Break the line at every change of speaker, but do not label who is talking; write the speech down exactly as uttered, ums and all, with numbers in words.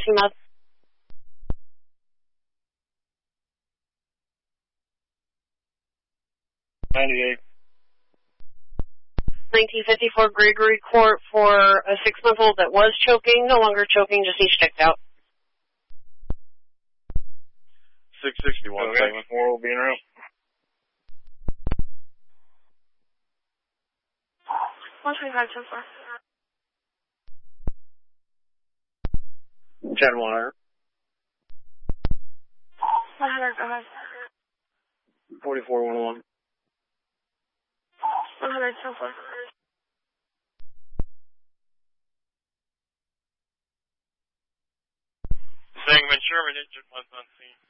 C M O D.
ninety-eight.
nineteen fifty-four Gregory Court for a six-month-old that was choking, no longer choking, just needs checked out.
six sixty-one, okay. Segment four will be en route.
one twenty-five, ten four.
ten one hundred.
one hundred, go ahead.
forty-four one oh one.
one hundred, ten four.
Segment Sherman, engine was unseen.